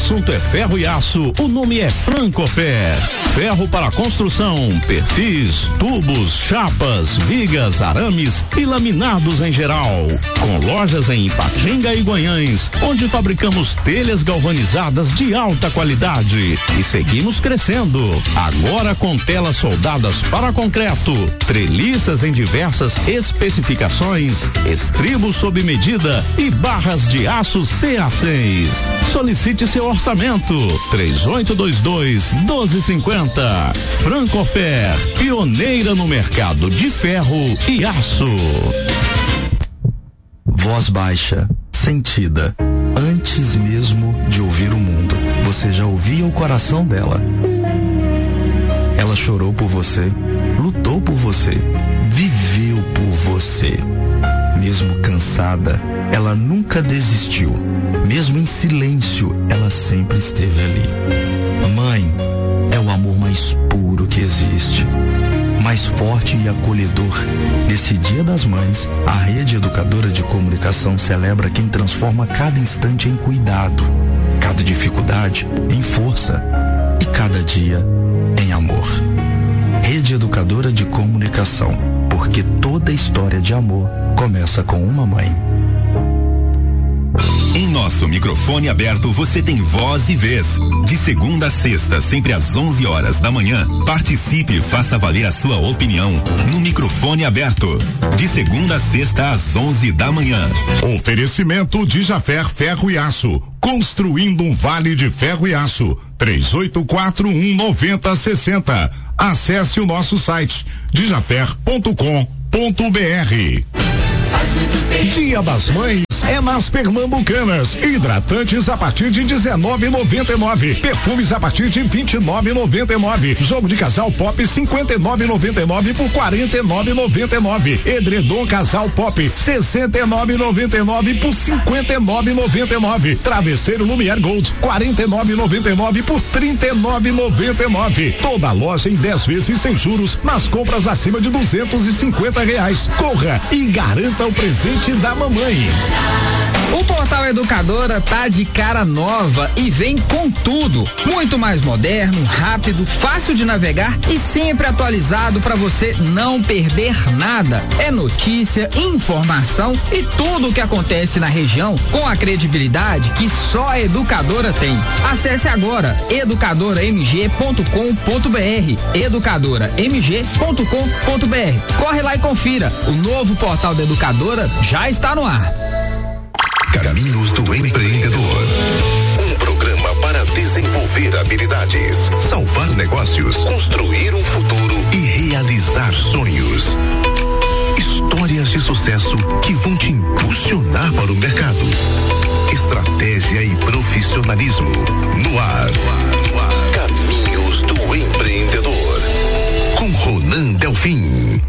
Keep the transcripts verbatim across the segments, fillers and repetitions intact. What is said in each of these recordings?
assunto é ferro e aço, o nome é Francofer. Ferro para construção, perfis, tubos, chapas, vigas, arames e laminados em geral. Com lojas em Ipatinga e Guanhães, onde fabricamos telhas galvanizadas de alta qualidade. E seguimos crescendo. Agora com telas soldadas para concreto, treliças em diversas especificações, estribos sob medida e barras de aço C A seis. Solicite seu orçamento. três oito dois dois, um dois cinco zero. Francofer, pioneira no mercado de ferro e aço. Voz baixa, sentida. Antes mesmo de ouvir o mundo, você já ouvia o coração dela. Ela chorou por você, lutou por você, viveu por você. Mesmo cansada, ela nunca desistiu. Mesmo em silêncio, ela sempre esteve ali. Mãe é o amor mais puro que existe, mais forte e acolhedor. Nesse Dia das Mães, a Rede Educadora de Comunicação celebra quem transforma cada instante em cuidado, cada dificuldade em força e cada dia em amor. Rede Educadora de Comunicação, porque toda história de amor começa com uma mãe. Em nosso microfone aberto você tem voz e vez. De segunda a sexta, sempre às onze horas da manhã, participe e faça valer a sua opinião no microfone aberto. De segunda a sexta às onze da manhã. Oferecimento de Jafer Ferro e Aço. Construindo um vale de ferro e aço. três oito quatro um nove zero seis zero. Acesse o nosso site dijafer ponto com ponto br. Dia das Mães é nas Pernambucanas. Hidratantes a partir de dezenove reais e noventa e nove centavos. Perfumes a partir de vinte e nove reais e noventa e nove centavos. Jogo de casal Pop cinquenta e nove reais e noventa e nove centavos por quarenta e nove reais e noventa e nove centavos. Edredom casal Pop sessenta e nove reais e noventa e nove centavos por cinquenta e nove reais e noventa e nove centavos. Travesseiro Lumière Gold quarenta e nove reais e noventa e nove centavos por trinta e nove reais e noventa e nove centavos. Toda loja em dez vezes sem juros nas compras acima de duzentos e cinquenta reais. Corra e garanta o presente da mamãe. O Portal Educadora tá de cara nova e vem com tudo. Muito mais moderno, rápido, fácil de navegar e sempre atualizado para você não perder nada. É notícia, informação e tudo o que acontece na região com a credibilidade que só a Educadora tem. Acesse agora educadora m g ponto com ponto br. educadora m g ponto com ponto br. Corre lá e confira. O novo Portal da Educadora já está no ar. Caminhos do Empreendedor. Um programa para desenvolver habilidades, salvar negócios, construir um futuro e realizar sonhos. Histórias de sucesso que vão te impulsionar para o mercado. Estratégia e profissionalismo. No ar. Caminhos do Empreendedor. Com Ronan Delfim.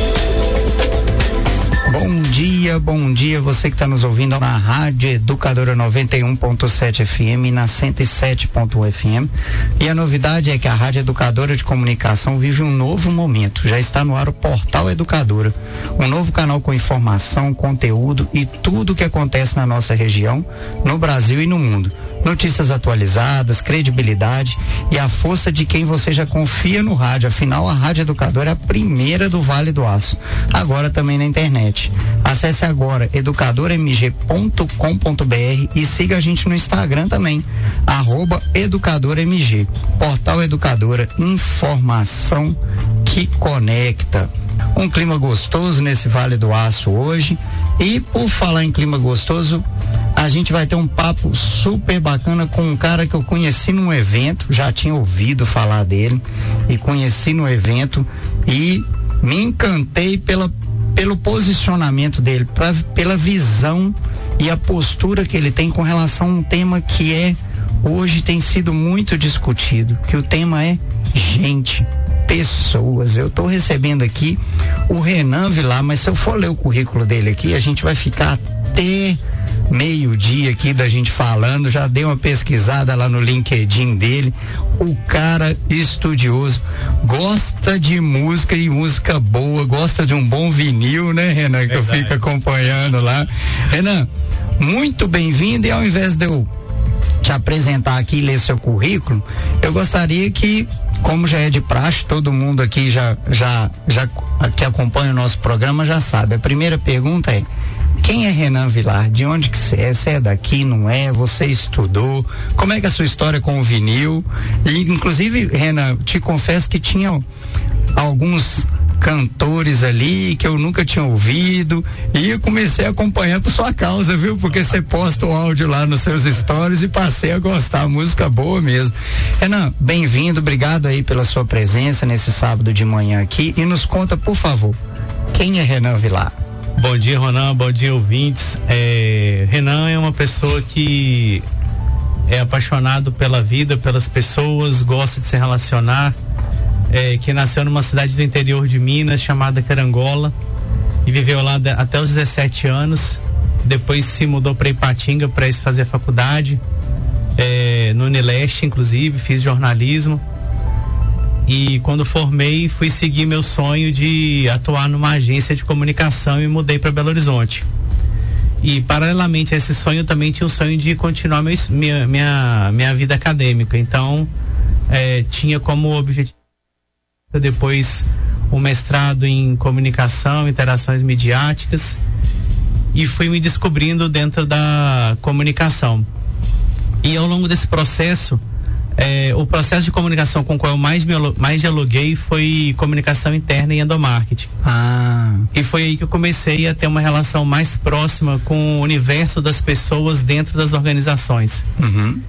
Bom dia, bom dia, você que está nos ouvindo na Rádio Educadora noventa e um ponto sete F M e na cento e sete ponto um F M. E a novidade é que a Rádio Educadora de Comunicação vive um novo momento. Já está no ar o Portal Educadora, um novo canal com informação, conteúdo e tudo o que acontece na nossa região, no Brasil e no mundo. Notícias atualizadas, credibilidade e a força de quem você já confia no rádio. Afinal, a Rádio Educadora é a primeira do Vale do Aço. Agora também na internet. Acesse agora educadora m g ponto com ponto br e siga a gente no Instagram também, arroba educadora m g. Portal Educadora, informação que conecta. Um clima gostoso nesse Vale do Aço hoje. E por falar em clima gostoso, a gente vai ter um papo super bacana com um cara que eu conheci num evento, já tinha ouvido falar dele e conheci no evento e me encantei pela, pelo posicionamento dele, pra, pela visão e a postura que ele tem com relação a um tema que é, hoje tem sido muito discutido, que o tema é gente, pessoas. Eu estou recebendo aqui o Renan Vilar, mas se eu for ler o currículo dele aqui, a gente vai ficar até meio-dia aqui da gente falando. Já dei uma pesquisada lá no LinkedIn dele. O cara estudioso, gosta de música e música boa, gosta de um bom vinil, né, Renan? Que Verdade. Eu fico acompanhando lá. Renan, muito bem-vindo, e ao invés de eu te apresentar aqui e ler seu currículo, eu gostaria que, como já é de praxe, todo mundo aqui já, já, já que acompanha o nosso programa já sabe. A primeira pergunta é: quem é Renan Vilar? De onde que você é? Você é daqui, não é? Você estudou? Como é que é a sua história com o vinil? E, inclusive, Renan, te confesso que tinha alguns cantores ali que eu nunca tinha ouvido e eu comecei a acompanhar por sua causa, viu? Porque você posta o áudio lá nos seus stories e passei a gostar, música boa mesmo. Renan, bem-vindo, obrigado aí pela sua presença nesse sábado de manhã aqui e nos conta, por favor, quem é Renan Vilar? Bom dia, Ronan, bom dia, ouvintes. É, Renan é uma pessoa que é apaixonado pela vida, pelas pessoas, gosta de se relacionar, É, que nasceu numa cidade do interior de Minas chamada Carangola e viveu lá de, até os dezessete anos. Depois se mudou para Ipatinga para fazer faculdade, é, no Unileste, inclusive, fiz jornalismo. E quando formei, fui seguir meu sonho de atuar numa agência de comunicação e mudei para Belo Horizonte. E paralelamente a esse sonho, também tinha o sonho de continuar meu, minha, minha, minha vida acadêmica. Então, é, tinha como objetivo depois o mestrado em comunicação, interações midiáticas, e fui me descobrindo dentro da comunicação. E ao longo desse processo, eh, o processo de comunicação com o qual eu mais, me, mais dialoguei foi comunicação interna e endomarketing. Ah. E foi aí que eu comecei a ter uma relação mais próxima com o universo das pessoas dentro das organizações. Uhum.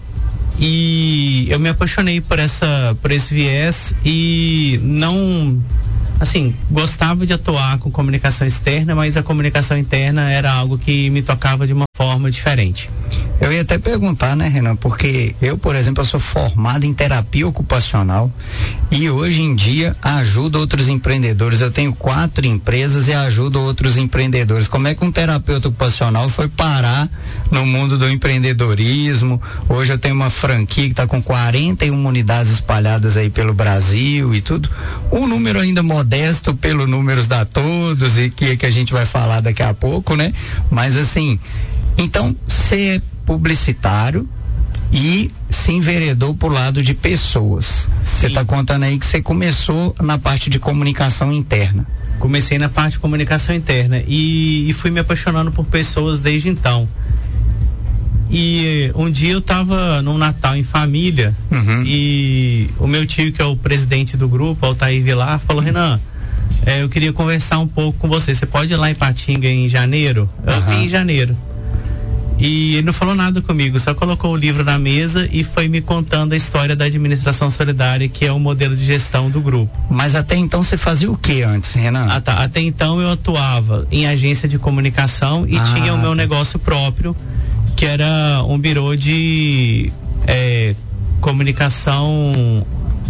E eu me apaixonei por essa, por esse viés e não, assim, gostava de atuar com comunicação externa, mas a comunicação interna era algo que me tocava de uma forma diferente. Eu ia até perguntar, né, Renan, porque eu, por exemplo, eu sou formado em terapia ocupacional e hoje em dia ajudo outros empreendedores. Eu tenho quatro empresas e ajudo outros empreendedores. Como é que um terapeuta ocupacional foi parar no mundo do empreendedorismo? Hoje eu tenho uma franquia que está com quarenta e uma unidades espalhadas aí pelo Brasil e tudo. Um número ainda modesto pelo números da Todos e que, que a gente vai falar daqui a pouco, né? Mas assim, então, você é publicitário e se enveredou pro lado de pessoas. Você está contando aí que você começou na parte de comunicação interna. Comecei na parte de comunicação interna e, e fui me apaixonando por pessoas desde então. E um dia eu estava num Natal em família, uhum, e o meu tio, que é o presidente do grupo, Altair Vilar, falou: Renan, é, eu queria conversar um pouco com você. Você pode ir lá em Ipatinga em janeiro? Eu Uhum. vim em janeiro. E ele não falou nada comigo, só colocou o livro na mesa e foi me contando a história da administração solidária, que é o modelo de gestão do grupo. Mas até então você fazia o que antes, Renan? Ah, tá. Até então eu atuava em agência de comunicação e ah, tinha o meu tá. negócio próprio, que era um birô de é, comunicação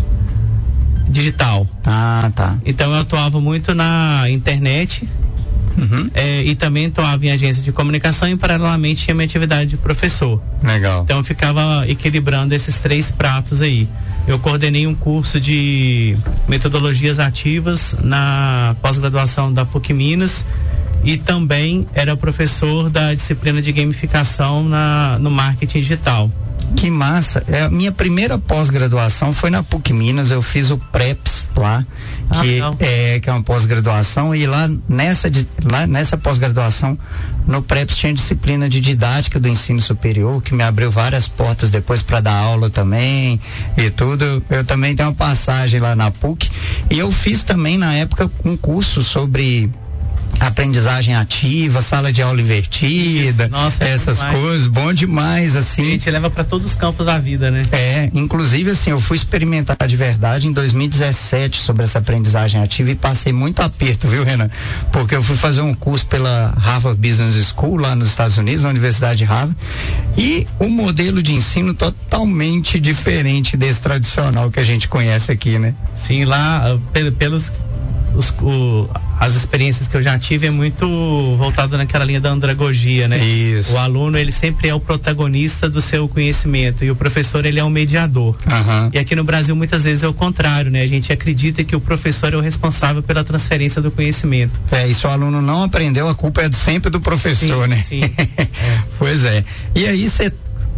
digital. Ah, tá. Então eu atuava muito na internet. Uhum. É, e também atuava em agência de comunicação e paralelamente tinha minha atividade de professor. Legal. Então eu ficava equilibrando esses três pratos aí. Eu coordenei um curso de metodologias ativas na pós-graduação da PUC Minas e também era professor da disciplina de gamificação na, no marketing digital. Que massa. É, a minha primeira pós-graduação foi na PUC Minas, eu fiz o PREPS lá, que, ah, é, que é uma pós-graduação, e lá nessa, lá nessa pós-graduação, no PREPS tinha disciplina de didática do ensino superior, que me abriu várias portas depois para dar aula também e tudo. Eu, eu também tenho uma passagem lá na PUC, e eu fiz também na época um curso sobre aprendizagem ativa, sala de aula invertida, isso, nossa, essas é coisas, bom demais, assim. A gente leva para todos os campos da vida, né? É, inclusive assim, eu fui experimentar de verdade em dois mil e dezessete sobre essa aprendizagem ativa e passei muito aperto, viu, Renan? Porque eu fui fazer um curso pela Harvard Business School lá nos Estados Unidos, na Universidade de Harvard, e o modelo de ensino totalmente diferente desse tradicional que a gente conhece aqui, né? Sim, lá, pelos Os, o, as experiências que eu já tive é muito voltado naquela linha da andragogia, né? Isso. O aluno, ele sempre é o protagonista do seu conhecimento e o professor, ele é o mediador. Uhum. E aqui no Brasil muitas vezes é o contrário, né? A gente acredita que o professor é o responsável pela transferência do conhecimento. É, e se o aluno não aprendeu, a culpa é sempre do professor, sim, né? Sim. É. Pois é. E aí você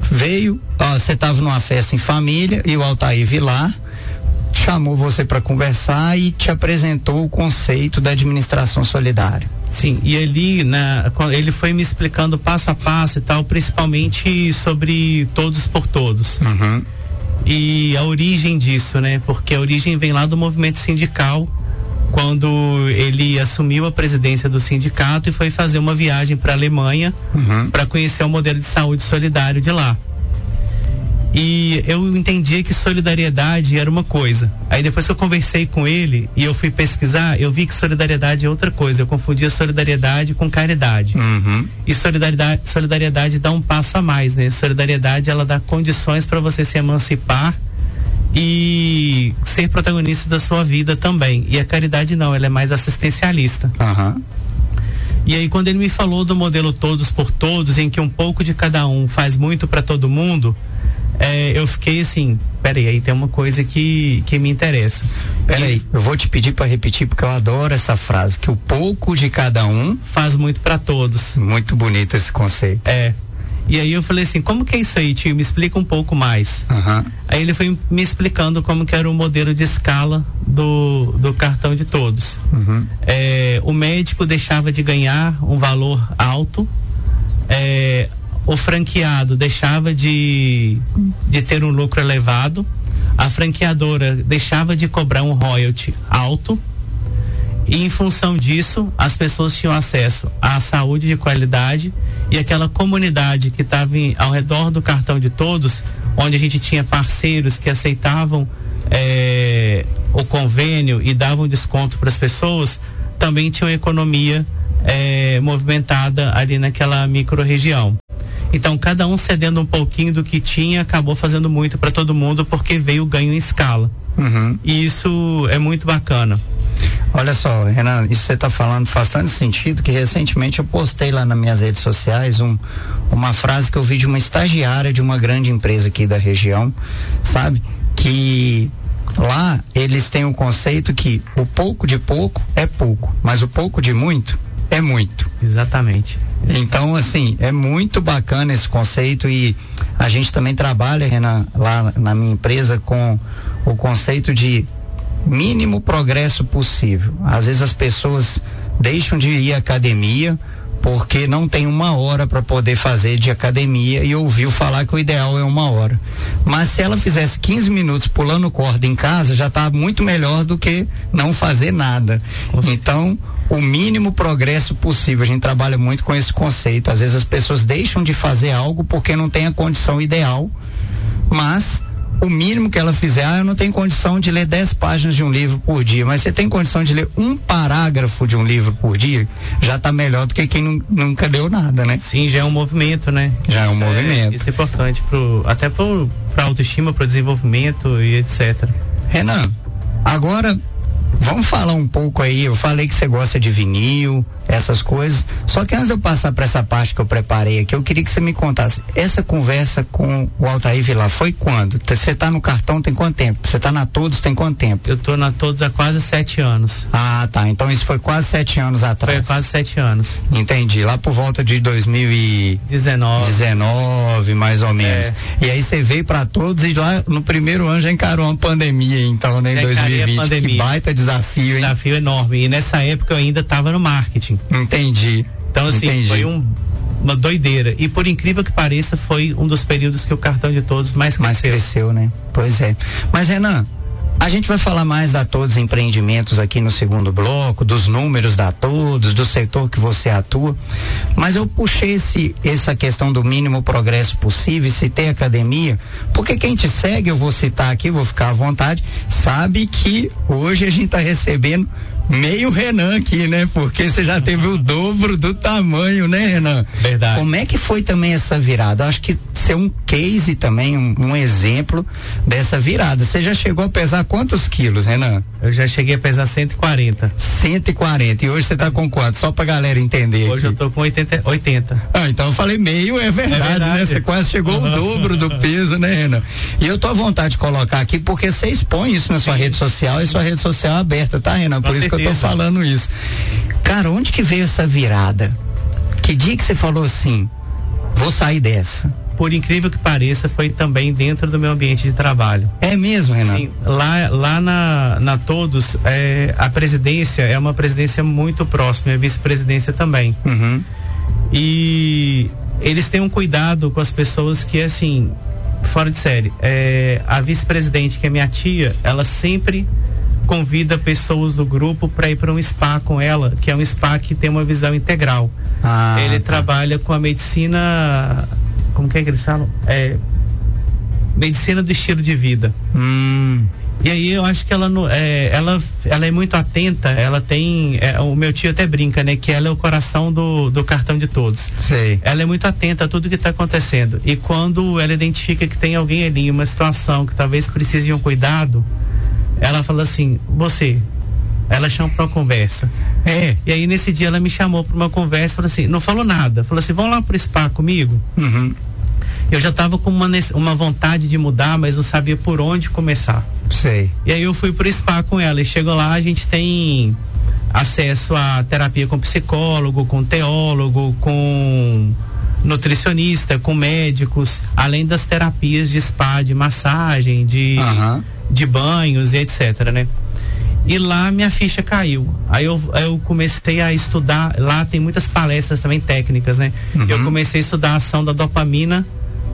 veio, ó, você estava numa festa em família e o Altair Vilar chamou você para conversar e te apresentou o conceito da administração solidária. Sim, e ali, né, ele foi me explicando passo a passo e tal, principalmente sobre todos por todos. Uhum. E a origem disso, né? Porque a origem vem lá do movimento sindical, quando ele assumiu a presidência do sindicato e foi fazer uma viagem para a Alemanha, uhum, para conhecer o modelo de saúde solidário de lá. E eu entendia que solidariedade era uma coisa. Aí depois que eu conversei com ele e eu fui pesquisar, eu vi que solidariedade é outra coisa. Eu confundia solidariedade com caridade. Uhum. E solidariedade, solidariedade dá um passo a mais, né? Solidariedade, ela dá condições para você se emancipar e ser protagonista da sua vida também. E a caridade não, ela é mais assistencialista. Uhum. E aí quando ele me falou do modelo todos por todos, em que um pouco de cada um faz muito para todo mundo, é, eu fiquei assim, peraí, aí tem uma coisa que, que me interessa. Peraí, eu vou te pedir para repetir porque eu adoro essa frase, que o pouco de cada um faz muito para todos. Muito bonito esse conceito. É. E aí eu falei assim, como que é isso aí, tio? Me explica um pouco mais. Uhum. Aí ele foi me explicando como que era o modelo de escala do, do cartão de todos. Uhum. É, o médico deixava de ganhar um valor alto, é, o franqueado deixava de, de ter um lucro elevado, a franqueadora deixava de cobrar um royalty alto, e em função disso as pessoas tinham acesso à saúde de qualidade, e aquela comunidade que estava ao redor do cartão de todos, onde a gente tinha parceiros que aceitavam é, o convênio e davam desconto para as pessoas, também tinha uma economia é, movimentada ali naquela micro-região. Então, cada um cedendo um pouquinho do que tinha, acabou fazendo muito para todo mundo, porque veio o ganho em escala. Uhum. E isso é muito bacana. Olha só, Renan, isso que você está falando faz tanto sentido que recentemente eu postei lá nas minhas redes sociais um, uma frase que eu vi de uma estagiária de uma grande empresa aqui da região, sabe? Que lá eles têm o conceito que o pouco de pouco é pouco, mas o pouco de muito é muito. Exatamente. Então, assim, é muito bacana esse conceito e a gente também trabalha, Renan, lá na minha empresa com o conceito de mínimo progresso possível. Às vezes as pessoas deixam de ir à academia porque não tem uma hora para poder fazer de academia e ouviu falar que o ideal é uma hora. Mas se ela fizesse quinze minutos pulando corda em casa, já está muito melhor do que não fazer nada. Então, o mínimo progresso possível. A gente trabalha muito com esse conceito. Às vezes as pessoas deixam de fazer algo porque não tem a condição ideal, mas o mínimo que ela fizer, ah, eu não tenho condição de ler dez páginas de um livro por dia, mas você tem condição de ler um parágrafo de um livro por dia, já está melhor do que quem nu- nunca leu nada, né? Sim, já é um movimento, né? Já isso é um movimento. É, isso é importante pro, até para a autoestima, para o desenvolvimento e etcétera. Renan, agora vamos falar um pouco aí, eu falei que você gosta de vinil, essas coisas, só que antes de eu passar para essa parte que eu preparei aqui, eu queria que você me contasse, essa conversa com o Altair Vilar foi quando? Você tá no cartão tem quanto tempo? Você tá na Todos tem quanto tempo? Eu tô na Todos há quase sete anos. Ah, tá, então isso foi quase sete anos atrás. Foi quase sete anos. Entendi, lá por volta de dois mil e dezenove, mais ou menos. É. E aí você veio para Todos e lá no primeiro ano já encarou uma pandemia, então, né, em dois mil e vinte, que baita desafio, hein? Desafio enorme, e nessa época eu ainda estava no marketing. Entendi. Então, assim, Entendi. foi um, uma doideira. E por incrível que pareça, foi um dos períodos que o cartão de todos mais cresceu. Mais cresceu, né? Pois é. Mas, Renan, a gente vai falar mais da Todos Empreendimentos aqui no segundo bloco, dos números da Todos, do setor que você atua. Mas eu puxei esse, essa questão do mínimo progresso possível, citei academia, porque quem te segue, eu vou citar aqui, vou ficar à vontade, sabe que hoje a gente está recebendo meio Renan aqui, né? Porque você já teve o dobro do tamanho, né, Renan? Verdade. Como é que foi também essa virada? Eu acho que ser um case também, um, um exemplo dessa virada. Você já chegou a pesar quantos quilos, Renan? Eu já cheguei a pesar cento e quarenta. cento e quarenta. E hoje você tá com quanto? Só pra galera entender. Hoje aqui. eu tô com oitenta. oitenta. Ah, então eu falei meio, é verdade, É verdade. né? Você quase chegou ao dobro do peso, né, Renan? E eu tô à vontade de colocar aqui porque você expõe isso na sua rede social e sua rede social é aberta, tá, Renan? Por Com isso certeza. que eu tô falando isso. Cara, onde que veio essa virada? Que dia que você falou assim, vou sair dessa? por incrível que pareça, foi também dentro do meu ambiente de trabalho. É mesmo, Renan? Sim, lá, lá na, na Todos, é, a presidência é uma presidência muito próxima, a vice-presidência também. Uhum. E eles têm um cuidado com as pessoas que, assim, fora de série. É, a vice-presidente, que é minha tia, ela sempre convida pessoas do grupo para ir para um spa com ela, que é um spa que tem uma visão integral. Ah, Ele tá. trabalha com a medicina, como que é que eles falam? É, medicina do estilo de vida. Hum. E aí eu acho que ela, é, ela, ela é muito atenta, ela tem, é, o meu tio até brinca, né, que ela é o coração do, do cartão de todos. Sei. Ela é muito atenta a tudo que está acontecendo. E quando ela identifica que tem alguém ali, uma situação que talvez precise de um cuidado, ela fala assim, você, ela chama para uma conversa. É. E aí nesse dia ela me chamou para uma conversa, falou assim, não falou nada, falou assim, vamos lá pro spa comigo? Uhum. Eu já estava com uma, uma vontade de mudar, mas não sabia por onde começar. Sei. E aí eu fui pro spa com ela e chegou lá, a gente tem acesso a terapia com psicólogo, com teólogo, com nutricionista, com médicos, além das terapias de spa, de massagem, de, Uhum. de banhos e etc, né? E lá minha ficha caiu. Aí eu, eu comecei a estudar, lá tem muitas palestras também técnicas, né? Uhum. Eu comecei a estudar a ação da dopamina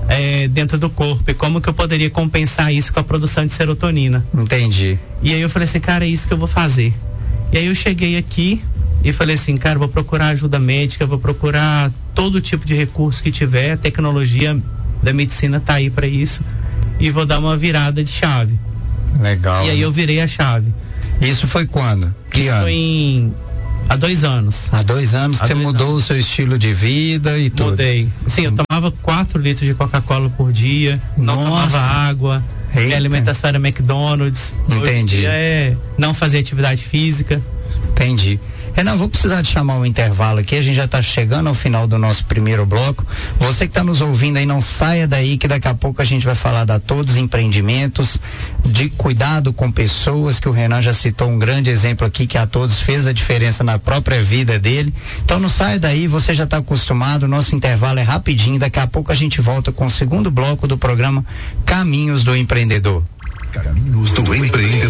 é, dentro do corpo e como que eu poderia compensar isso com a produção de serotonina. Entendi. E aí eu falei assim, cara, é isso que eu vou fazer. E aí eu cheguei aqui e falei assim, cara, vou procurar ajuda médica, vou procurar todo tipo de recurso que tiver, a tecnologia da medicina tá aí para isso e vou dar uma virada de chave. Legal. E aí eu virei a chave. Isso foi quando? Que Isso ano? foi em há dois anos. Há dois anos Há que você dois mudou anos. o seu estilo de vida e tudo. Mudei. Sim, eu tomava quatro litros de Coca-Cola por dia, não Nossa. tomava água, Eita. minha alimentação era McDonald's. Entendi. Hoje em dia é não fazer atividade física. Entendi. Renan, vou precisar de chamar um intervalo aqui, a gente já está chegando ao final do nosso primeiro bloco. Você que está nos ouvindo aí, não saia daí, que daqui a pouco a gente vai falar da Todos Empreendimentos, de cuidado com pessoas, que o Renan já citou um grande exemplo aqui, que a Todos fez a diferença na própria vida dele. Então não saia daí, você já está acostumado, o nosso intervalo é rapidinho, daqui a pouco a gente volta com o segundo bloco do programa Caminhos do Empreendedor. Caminhos do Empreendedor.